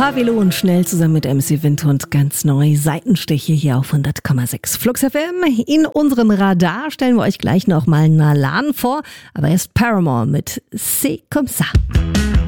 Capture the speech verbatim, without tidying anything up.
Pavillon schnell zusammen mit M C Wind und ganz neu Seitenstiche hier auf hundert Komma sechs Flux F M. In unserem Radar stellen wir euch gleich noch mal Nalan vor, aber erst Paramore mit C'est comme ça.